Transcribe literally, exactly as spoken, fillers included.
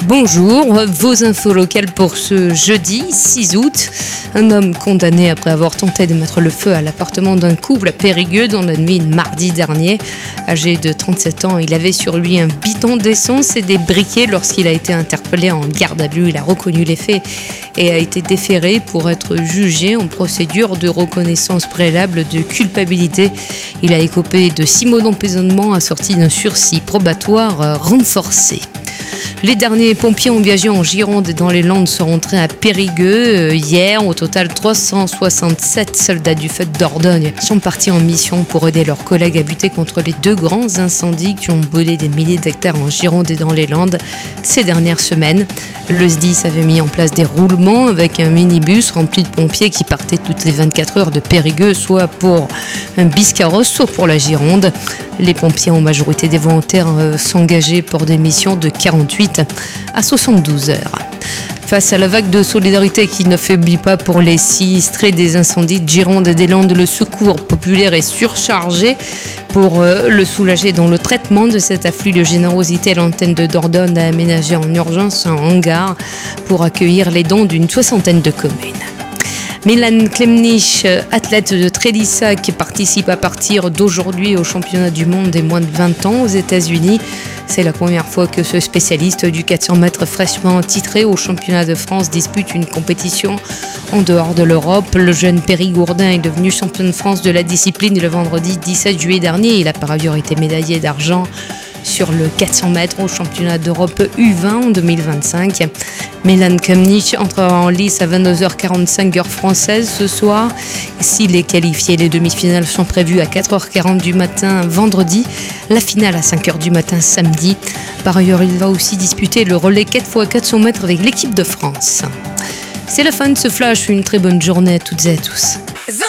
bonjour. Vos infos locales pour ce jeudi six août. Un homme condamné après avoir tenté de mettre le feu à l'appartement d'un couple à Périgueux dans la nuit de mardi dernier. Âgé de trente-sept ans, il avait sur lui un bidon d'essence et des briquets. Lorsqu'il a été interpellé en garde à vue, il a reconnu les faits et a été déféré pour être jugé en procédure de reconnaissance préalable de culpabilité. Il a écopé de six mois d'emprisonnement assorti d'un sursis probatoire renforcé. Les derniers pompiers ont viagé en Gironde et dans les Landes sont rentrés à Périgueux hier. Au total, trois cent soixante-sept soldats du feu de Dordogne sont partis en mission pour aider leurs collègues à lutter contre les deux grands incendies qui ont brûlé des milliers d'hectares en Gironde et dans les Landes ces dernières semaines. Le S D I S avait mis en place des roulements avec un minibus rempli de pompiers qui partaient toutes les vingt-quatre heures de Périgueux, soit pour un bis-carrosse, soit pour la Gironde. Les pompiers, en majorité des volontaires, euh, s'engageaient pour des missions de quarante-huit à soixante-douze heures. Face à la vague de solidarité qui ne faiblit pas pour les sinistrés des incendies de Gironde et des Landes, le secours populaire est surchargé. Pour euh, le soulager dans le traitement de cet afflux de générosité, l'antenne de Dordogne a aménagé en urgence un hangar pour accueillir les dons d'une soixantaine de communes. Milan Klemnich, athlète de Trélissac, participe à partir d'aujourd'hui au championnat du monde des moins de vingt ans aux États-Unis. C'est la première fois que ce spécialiste du quatre cents mètres fraîchement titré au championnat de France dispute une compétition en dehors de l'Europe. Le jeune Périgourdin est devenu champion de France de la discipline le vendredi dix-sept juillet dernier. Il a par ailleurs été médaillé d'argent sur le quatre cents mètres au championnat d'Europe U vingt en deux mille vingt-cinq. Milan Klemnich entrera en lice à vingt-deux heures quarante-cinq heure française ce soir. S'il est qualifié, les demi-finales sont prévues à quatre heures quarante du matin vendredi, la finale à cinq heures du matin samedi. Par ailleurs, il va aussi disputer le relais quatre fois quatre cents mètres avec l'équipe de France. C'est la fin de ce flash, une très bonne journée à toutes et à tous.